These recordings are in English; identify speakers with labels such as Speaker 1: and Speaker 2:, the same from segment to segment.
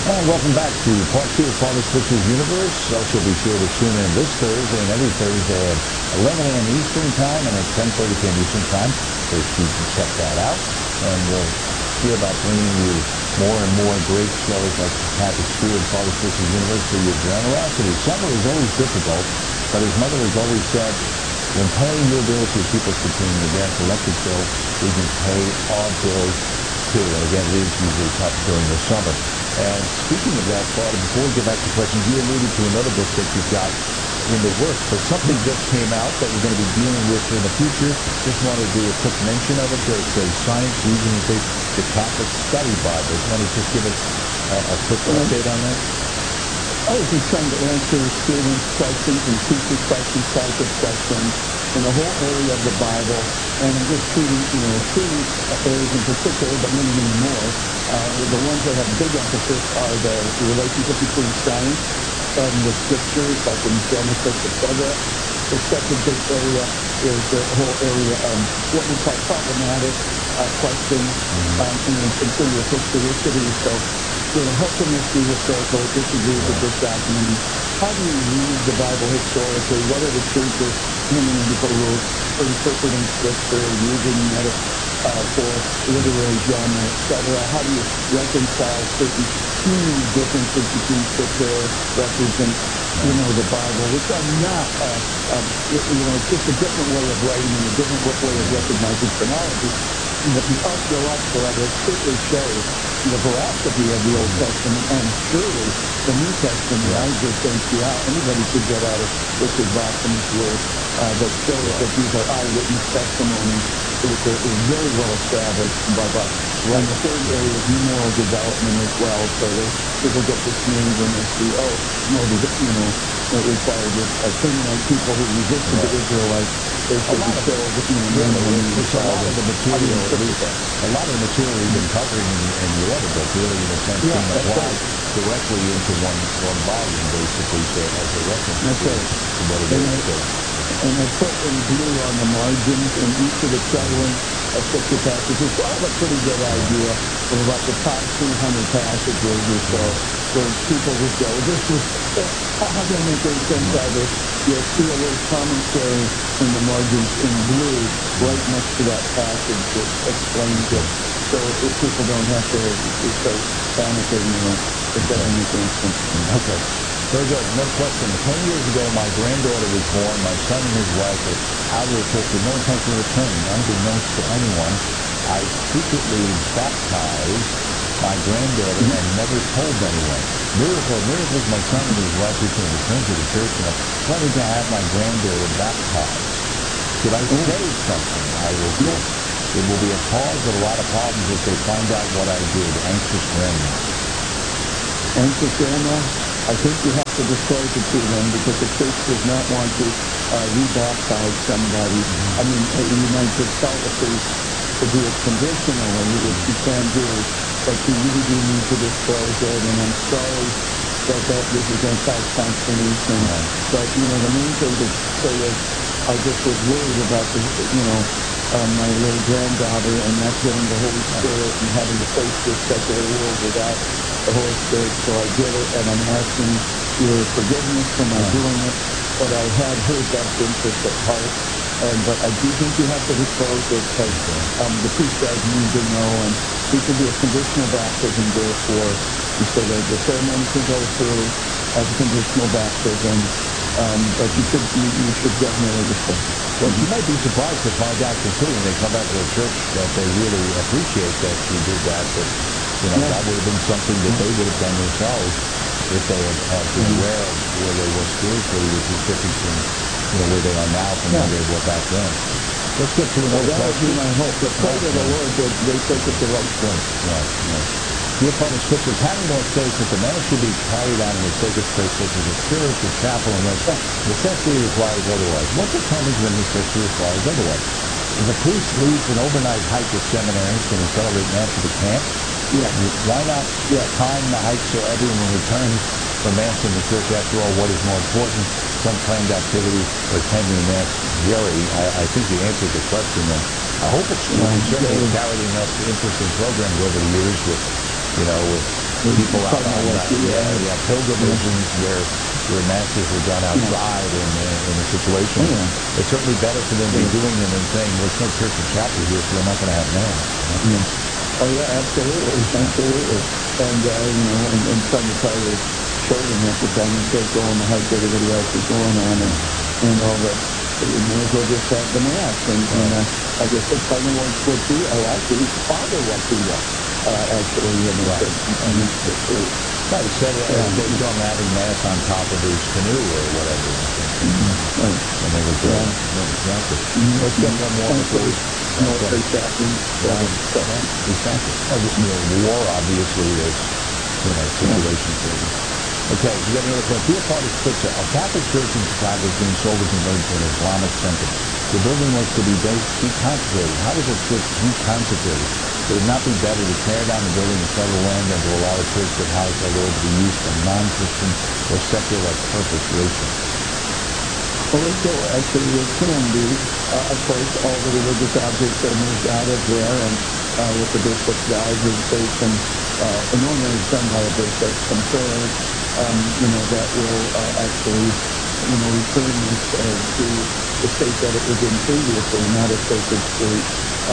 Speaker 1: And welcome back to part two of Father Spitzer's Universe. Also be sure to tune in this Thursday and every Thursday at 11 a.m. Eastern Time and at 10:30 p.m. Eastern Time. So you can check that out. And we'll see about bringing you more and more great shows like Catholic Spirit and Father Spitzer's Universe for your generosity. Summer is always difficult, but as Mother has always said, when paying your bills, your people's continuing the gas electric bill, we can pay our bills too. And again, it is usually tough during the summer. And speaking of that, Father, before we get back to questions, you alluded to another book that you've got in the works, but something just came out that we're going to be dealing with in the future. Just wanted to do a quick mention of it. It's a Science, Reason, and Faith, the Catholic Study Bible. Want to just give us a quick update on that?
Speaker 2: I was just trying to answer students' questions and teachers' questions, type of questions in the whole area of the Bible, and I'm just treating, three areas in particular, but many more. The ones that have big emphasis are the relationship between science and the scriptures, like in Genesis, etc. The second big area is the whole area of what we call problematic questions, concerning with historicity. So, how can this be historical? Disagree with this document? How do you read the Bible historically? What are the church's hermeneutical rules for interpreting scripture, using for literary genre, etc.? How do you reconcile certain seeming differences between scripture records and, the Bible, which are not, it's just a different way of writing and a different way of recognizing chronology. The archaeological evidence clearly shows the veracity of the Old Testament and surely the New Testament. I just don't see how anybody could get out of Richard Bachman's work that shows that these are eyewitness testimonies, which are very well established by Bachman. And the third area is moral development as well. So people get dismayed when they see, it required Canaanite people who resisted the Israelites. They should be killed.
Speaker 1: It's a lot of the material, at least a lot of the material we've been covering in your other book, really, in a sense, being applied directly into one volume, basically, so as a reference to what it is.
Speaker 2: And I put in blue on the margins in each of the prevalent scripture passages. So I have a pretty good idea of about the top 200 passages or so where people would go, how can I make any sense out of this? You'll see a little commentary in the margins in blue right next to that passage that explains it. So if people don't have to start panicking, it doesn't make any sense.
Speaker 1: Okay. Very good. Another question. 10 years ago, my granddaughter was born. My son and his wife were out of the church with no intention of returning. Unbeknownst to anyone, I secretly baptized my granddaughter and never told anyone. Miracles, my son and his wife returned to the church, and I'm planning to have my granddaughter baptized. Should I say something? It will be a cause of a lot of problems if they find out what I did. Anxious grandma.
Speaker 2: Anxious grandma? I think you have to disclose it to them because the church does not want to rebaptize somebody. I mean, you might just tell the priest to do it conditionally, which you can do, but you really do need to disclose it, and I'm sorry that this is going to cause consternation. But, the main thing to say is I just was worried about my little granddaughter and not getting the Holy Spirit and having to face this secular world without the Holy Spirit. So I did it, and I'm asking your forgiveness for my doing it, but I had her best interest at heart. But I do think you have to disclose it because the priest does need to know, and we can do a conditional baptism, therefore, so that the ceremony can go through as a conditional baptism. But you should definitely disclose it.
Speaker 1: Well, you might be surprised to find out, considering they come back to the church, that they really appreciate that you did that. That would have been something that they would have done themselves if they had been aware of where they were spiritually, which is different from where they are now from where they were back then. Let's get to another question.
Speaker 2: That would be my hope. But pray to the Lord that they take it the right way.
Speaker 1: Right. Dear Father Spitzer, Canada states that the Mass should be carried out in a sacred place such as a church, a chapel, unless necessity requires otherwise. What determines when necessity requires otherwise? If a priest leads an overnight hike with seminarians, can he celebrate Mass at the camp? Why not time the hike so everyone returns from Mass in the church? After all, what is more important, some planned activity or attending Mass? Jerry, I think you answered the question, and I hope it's true. We certainly have carried enough interesting programs over the years with people out
Speaker 2: Cardinal
Speaker 1: on
Speaker 2: West,
Speaker 1: pilgrimages where masses were done outside in a situation.
Speaker 2: Oh, yeah.
Speaker 1: It's certainly better for them to be doing them than saying, well, there's no church or chapel here, so we're not going to have mass.
Speaker 2: Oh yeah, absolutely, absolutely. And and trying to tell your children at the time you can't go on the hike everybody else is going on, and all that. You may as well just have the mass. And like I said, Cardinal Wojtyła, actually his father Wojtyła, actually,
Speaker 1: Right.
Speaker 2: said too.
Speaker 1: Right, he said they saw him having mass on top of his canoe or whatever. I think.
Speaker 2: Right.
Speaker 1: When they were there. Exactly. Let's get one more before we...
Speaker 2: Military chaplain.
Speaker 1: Exactly. War, obviously, is, situation. Okay, we got another question. Be a part of Spitzer. A Catholic church in Chicago is being sold and converted to an Islamic center. The building was to be deconsecrated. How is a church deconsecrated? Would it not be better to tear down the building and settle land than to allow a church that housed our Lord to be used for non-Christian or secular purpose, Rachel?
Speaker 2: Well, Rachel, actually, it can be. Of course, all the religious objects are moved out of there, and with the bishop's guide, his station, normally it's done by a bishop, some prayers, that will actually, return this to the state that it was in previously, not a sacred state,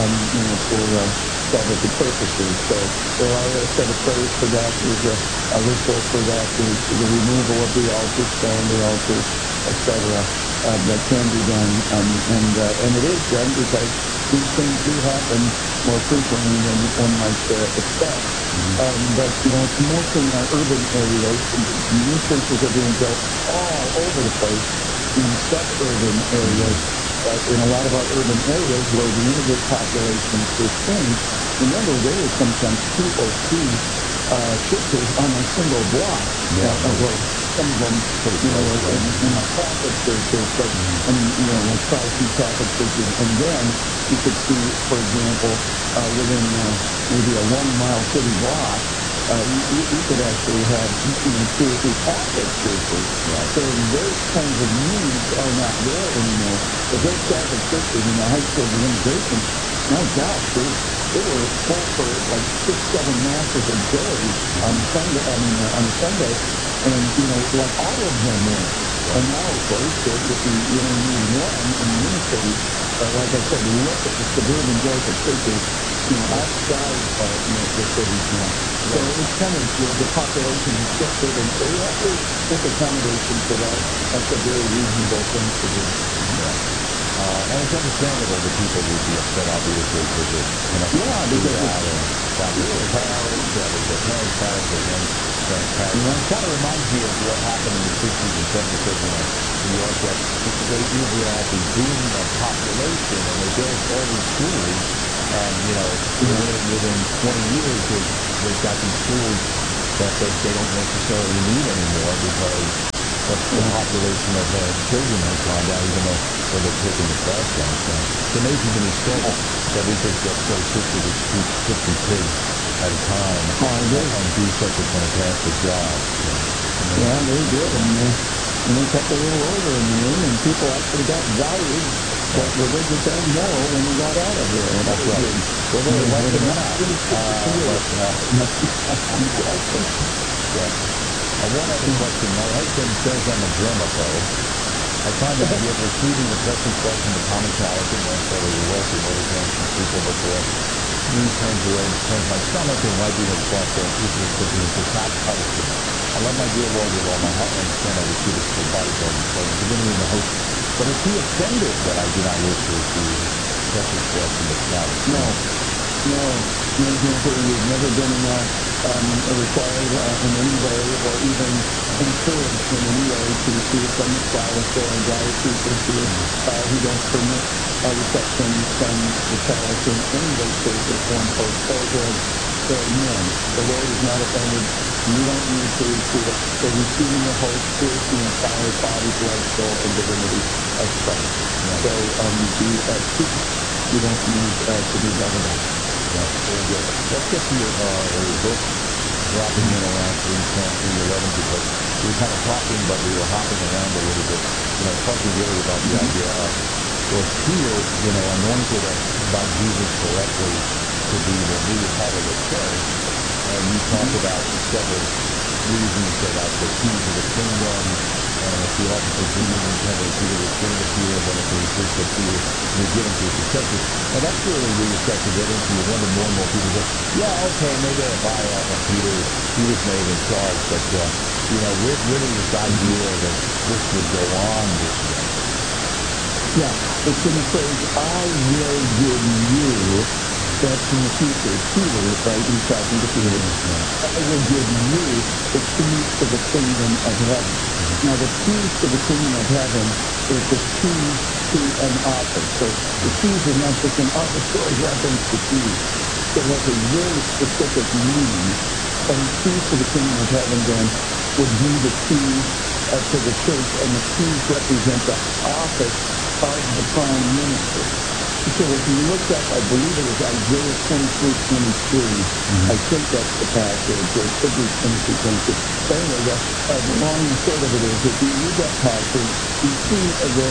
Speaker 2: for salvific purposes. So there are a set of prayers for that. There's a ritual for that. There's the removal of the altar stone, the altars, etc. That can be done, and it is done because these things do happen more frequently than one might expect. But it's mostly in our urban areas. New churches are being built all over the place in suburban areas. In a lot of our urban areas where the immigrant population is thin, remember there are sometimes 2 or 3 churches on a single block. Some of them, in Catholic churches, but like Protestant Catholic churches, and then you could see, for example, within maybe a 1-mile city block, you could actually have 2 or 3 Catholic churches.
Speaker 1: Right.
Speaker 2: So those kinds of needs are not there anymore. But those Catholic churches in the height of the immigration, my gosh, they were full for like 6, 7 masses a day on Sunday. On Sunday, and like all of them went. And now, of course, if you only need one in the inner city, like I said, look at the suburban growth of churches, outside the cities now. So it's kind of the population has shifted, and so we have to make accommodation for that. That's a very reasonable thing to do.
Speaker 1: And it's understandable that people would be upset, obviously, because they're connected to that, and that was their parents, their parents' parents, their grandparents' parents. It kind of reminds me of what happened in the 60s and 70s in New York, that they usually had the boom of population, and they built all these schools, and, within 20 years, they've got these schools that they don't necessarily need anymore because the population of children has gone down, even though they're taking the class down. So it's amazing to me still that we could get so sick to just keep 50 kids at a time and do such a fantastic job.
Speaker 2: Yeah, they did. And they kept a little order in the room, and people actually got valued, both religious and moral, when they got out of there.
Speaker 1: That's right. Whether they liked it or not. One other question. My husband says I'm a germaphobe. I find the idea of receiving the person's question to common challenge and necessarily wealthy motivations from people before he turns away and turns my stomach and why do what thought that equals cooking is just not punishment. I love my dear Lord with all my heart and understand I receive his full body for the divinity and the host. But is he offended that I do not wish to receive precious question to challenge?
Speaker 2: No. You've never been required in any way or even encouraged in any way to receive from the chalice or a God teaches you. He don't permit reception from the chalice in any way, shape, or form, post, or so no, the Lord is not offended. You don't need to receive it. So receiving the host is the entire body, blood, soul, and divinity of Christ. So you don't need to be that at all.
Speaker 1: That's very good. Let's get to your book dropping in around 3:10, 3:11, because we were kind of talking, but we were hopping around a little bit. Talking really about the idea of, was Peter, anointed by Jesus correctly to be the new head of the church? and you talk about several reasons about the keys of the kingdom, and if the office of demons in heaven, Peter was given to Peter, then if it was just that Peter was given to his successors. And that's really where you start to get into, you wonder more and more people say, yeah, okay, maybe I buy off on Peter, he was made in charge, but, where did this idea that this would go on this way?
Speaker 2: Yeah, it's in the phrase, I will give you, that's in the future. Peter, right, he's talking to Peter. I will give you the keys to the kingdom of heaven. Now, the keys to the kingdom of heaven is the keys to an office. So the keys are not just an arbitrary reference to keys. It has a very specific meaning. And keys to the kingdom of heaven, then, would be the keys to the church, and the keys represent the office of the prime minister. So if you look up, I believe it was Isaiah 23:23. I think that's the passage. It could be 23:22. But anyway, the long and short of it is, if you read that passage, you see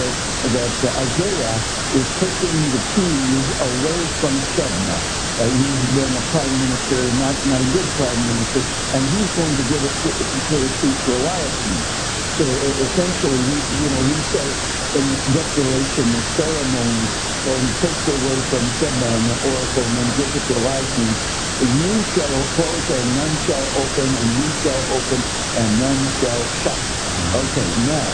Speaker 2: that Isaiah is taking the keys away from Shebna. He's been a prime minister, not a good prime minister, and he's going to give it to his future Eliakim. So essentially, he says in the declaration, the ceremony, where he takes it away from Shebna and the oracle, and then gives it to Eliakim. You shall close and none shall open, and you shall open and none shall shut. Okay, now,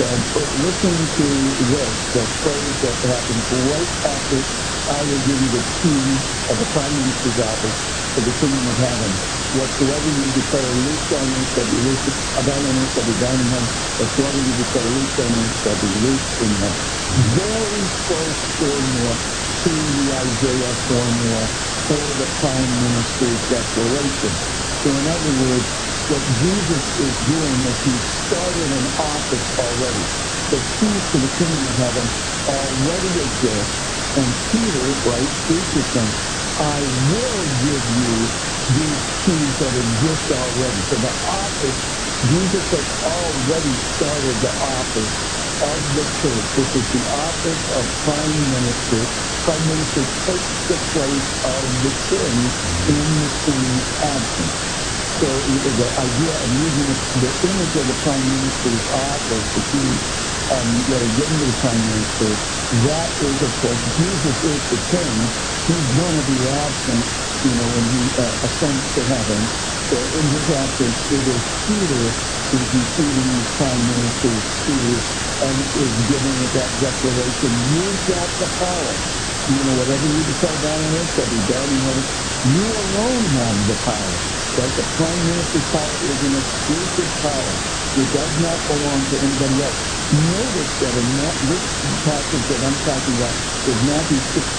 Speaker 2: listen to this, the phrase that happens right after I will give you the keys of the prime minister's office to the kingdom of heaven. Whatsoever you declare loosed on earth shall be loosed, bound on earth shall be bound in heaven. Whatsoever you declare loosed on earth shall be loosed in heaven. Very close formula to the Isaiah formula for the prime minister's declaration. So in other words, what Jesus is doing is he's started an office already. The keys to the kingdom of heaven already exist. And Peter, right, preaches them, I will give you these keys that exist already. So the office, Jesus has already started the office of the church, which is the office of prime minister. Prime minister takes the place of the king in the king's absence. So the idea of using the image of the prime minister's office, the keys that are given to the prime minister, that is, of course, Jesus is the king. He's going to be absent, when he ascends to heaven. So in his absence, it is Peter who's receiving the prime minister's keys and is giving it that declaration. You've got the power. Whatever you declare down on earth shall be done in heaven. You alone have the power. Right? The prime minister's power is an exclusive power. It does not belong to anybody else. Notice that in this passage that I'm talking about is Matthew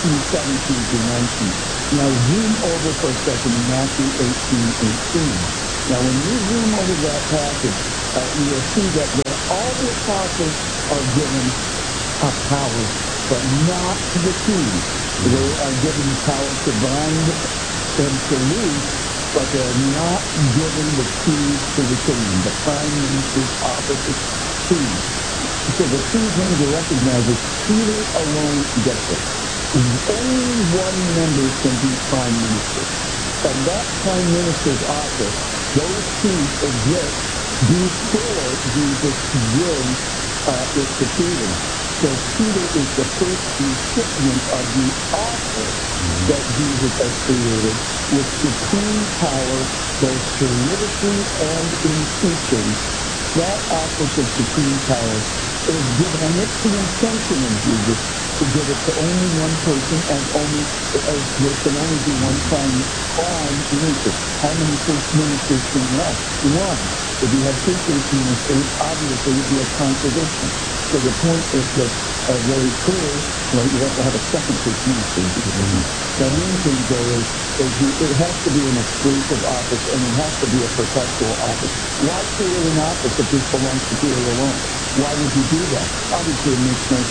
Speaker 2: 16:17-19. Now zoom over for a second to Matthew 18:18. Now when you zoom over that passage, you'll see that all the apostles are given a power, but not the keys. They are given power to bind and to loose, but they're not given the keys to the kingdom. The prime minister's office's keys. So the two things to recognize is Peter alone gets it. Only one member can be prime minister. And that prime minister's office, those keys exist before Jesus gives it to Peter. So Peter is the first recipient of the office that Jesus has created with supreme power, both politically and in teaching. That office of supreme power is given, and it's the intention of Jesus to give it to only one person, as there can only be one prime minister. How many first ministers can you have? One. If you have two first ministers, obviously it would be a contradiction. So the point is that very clear, right? You have to have a second first minister. The main thing, though, is it has to be an exclusive office, and it has to be a perpetual office. Why create an office if this belongs to Peter alone? Why would you do that? Obviously, it makes no sense.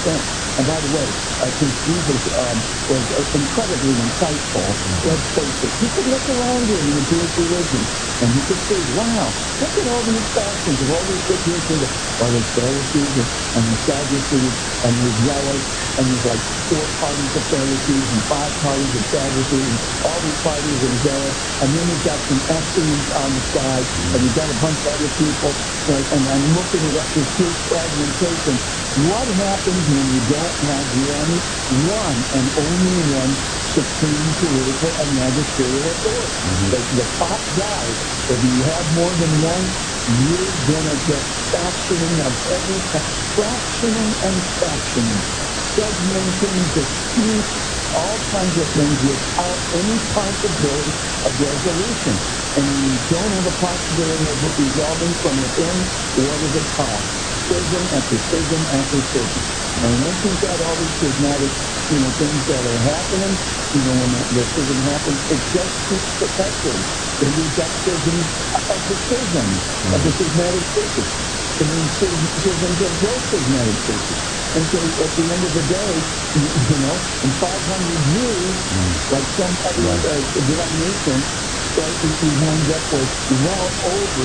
Speaker 2: And by the way, since Jesus was incredibly insightful, let's face it, he could look around him in the Jewish religion and he could see, wow, look at all these factions of all these Jewish people. Well, there's Pharisees and the Sadducees and there's Zealots and there's like 4 parties of Pharisees and 5 parties of Sadducees and all these parties of Zealots. And then you've got some Essenes on the side and you've got a bunch of other people. And I'm looking at this huge fragmentation. What happens when you don't have one and only one supreme political and magisterial authority? The top guy, if you have more than one, you're going to get factioning of every kind. Fractioning and factioning. Segmenting, dispute, all kinds of things without any possibility of resolution. And you don't have a possibility of resolving from within. What does it cost? Schism after schism after schism. And once you've got all these schismatic, things that are happening, when the schism happens, it just keeps perpetuating. You've got schisms of the schisms, of the schismatic churches. And then schisms of those schismatic churches. And so at the end of the day, in 500 years, like some other denominations, right, we wind up with well over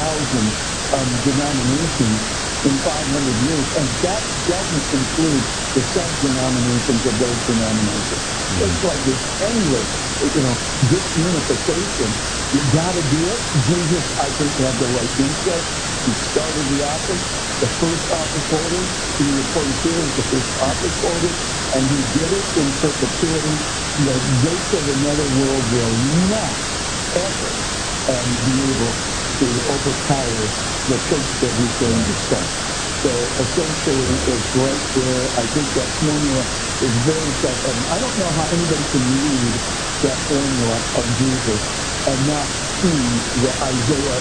Speaker 2: 3,000 denominations in 500 years, and that doesn't include the sub-denominations of those denominations. It's like this endless, disunification. You got to do it. Jesus, I think, had the right insight. He started the office. The first office holder, according to Peter, was the first office holder, and he did it in perpetuity. The gates of another world will not ever be able to overpower the church that he's going to start. So essentially, it's right there. I think that formula is very self-evident. I don't know how anybody can read that formula of Jesus and not see the Isaiah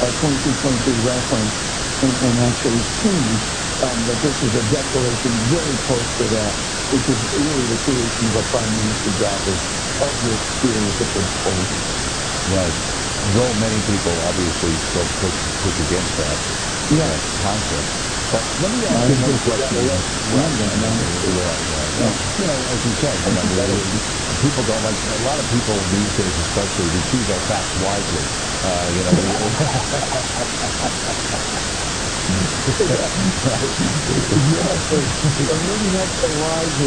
Speaker 2: 23 reference and actually see that this is a declaration very close to that, which is really the creation of a prime minister's office of this series of proposals.
Speaker 1: Right. Though many people obviously still push against that concept. But let me ask you another question. Well, as you said, people don't like, a lot of people these days especially, they choose their facts wisely.
Speaker 2: Yes, or maybe not so wisely.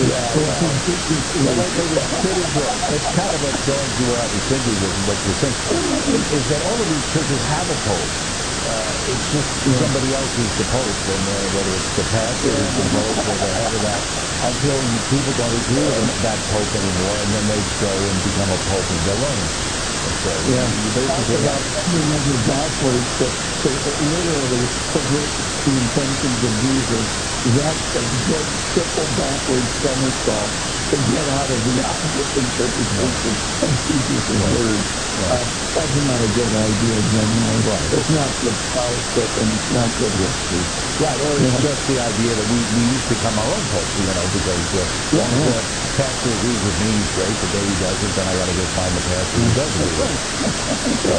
Speaker 1: It's kind of going to where I was thinking with what you're saying, is that all of these churches have a pope. It's just somebody else is the pope, and whether it's the pastor is the pope or the head of that, until people don't agree with that pope anymore, and then they go and become a pope of their own. So you basically
Speaker 2: have measure backwards to literally pervert the intentions of Jesus. That's a good triple backwards somersault to get out of the obvious interpretation of Jesus' words. That's not a good idea, generally.
Speaker 1: Right.
Speaker 2: It's not good scholarship, and it's not good history.
Speaker 1: Right, or it's just the idea that we each become our own pope, because long as the pastor agrees with me, he's great. The day he doesn't, then I got to go find the pastor who does agree with me. So,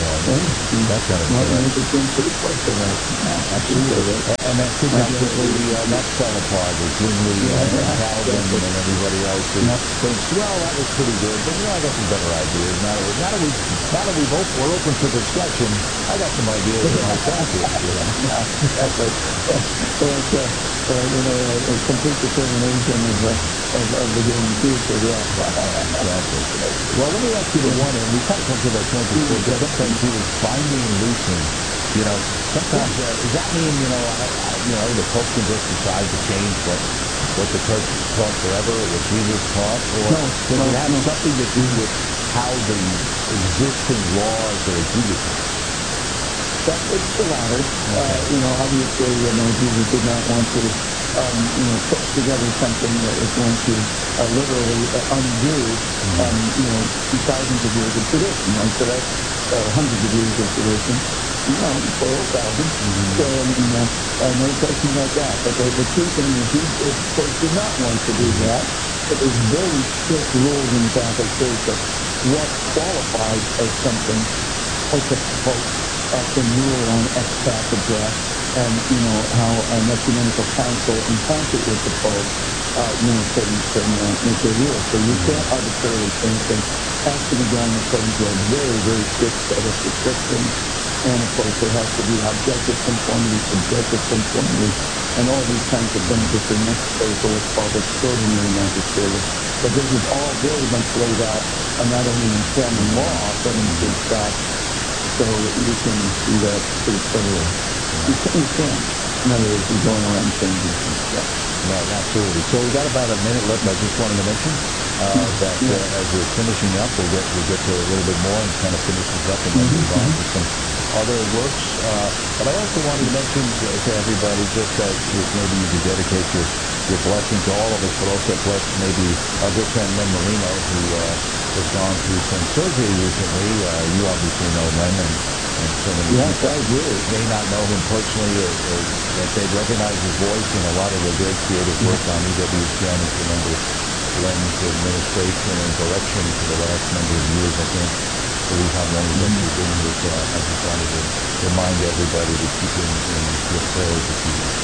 Speaker 1: that kind of
Speaker 2: thing. Pretty close to that. Absolutely.
Speaker 1: And then think how quickly that fell apart with Zwingli and Calvin and everybody else who thinks, well, that was pretty good, but I got some better ideas. Now that we both were open for discussion, I got some ideas of myself here.
Speaker 2: Exactly. So it's a complete determination of the given future.
Speaker 1: Exactly. Well, let me ask you the one, and we kind of come to that point before, but sometimes he was binding and loosing. Sometimes, does that mean, the Pope can just decide to change what the church taught forever, or what Jesus taught, or does it have something to do with how the existing laws are adjudicated?
Speaker 2: It's the latter. Obviously, Jesus did not want to, put together something that was going to literally undo, thousands of years of tradition. Right? So that's hundreds of years of tradition. Plural thousand. So, no question about that. But the key thing is he, of course, did not want to do that. But there's very strict rules in the Catholic Church of what qualifies as something like the Pope can rule on ex cathedra, and how an ecumenical council in concert with the Pope can make their rule. So you can't arbitrarily change them. Has to be done according to a very, very strict set of prescriptions. And of course, there has to be objective conformity, subjective conformity, and all these kinds of things which are necessary for what's called extraordinary magisterium. But this is all very much laid out, not only in canon law, but in church doctrine. So you can see that pretty clearly. You can. In other words, you're going around changing things. Yeah.
Speaker 1: Right, absolutely. So we got about a minute left. I just wanted to mention that as we're finishing up, we'll get to a little bit more and kind of finish this up and then move on to some other works. But I also wanted to mention to everybody just that if maybe you could dedicate your blessing to all of us, but also bless maybe our good friend Len Marino, who has gone through some surgery recently. You obviously know Len, and so many
Speaker 2: Yes,
Speaker 1: people
Speaker 2: I do.
Speaker 1: may not know him personally, or that they'd recognize his voice in a lot of the great creative work on EWTN. If you remember Len's administration and direction for the last number of years, I can't believe how long he's actually been here. So I just wanted to remind everybody to keep him in your prayers if you will.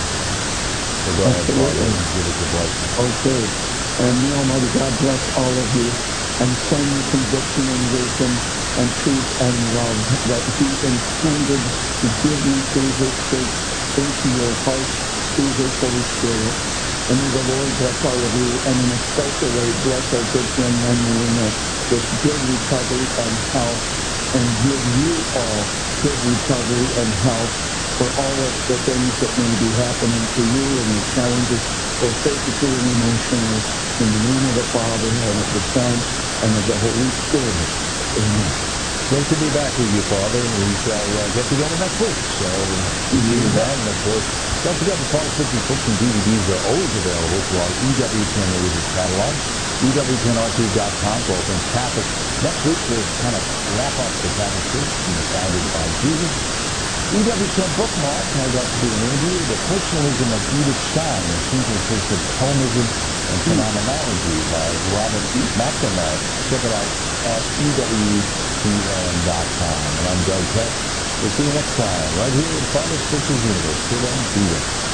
Speaker 1: So go ahead, Father, and give us a blessing.
Speaker 2: Okay. And may Almighty God bless all of you and send conviction and wisdom and truth and love that He intended to give you through His church into your heart through His Holy Spirit. And may the Lord bless all of you, and in a special way bless our good friend Len Marino with good recovery and health, and give you all good recovery and health for all of the things that may be happening to you and your challenges, both physically and emotionally, in the name of the Father, and of the Son, and of the Holy Spirit. Amen.
Speaker 1: Great to be back with you, Father. We shall get together next week. So see you then. And of course, don't forget the Father Switch's books and DVDs are always available through our EWTN Religious Catalog, EWTNRT.com for all things Catholic. Next week, we'll kind of wrap up the Catholic Church being founded by Jesus. EWTN Bookmark, I got to do an interview, The Personalism of Edith Stein, a synthesis of Thomism and Phenomenology by Robert McNamara. Check it out at EWTN.com. And I'm Doug Peck. We'll see you next time, right here in Father Switch's Universe. Till then, be well.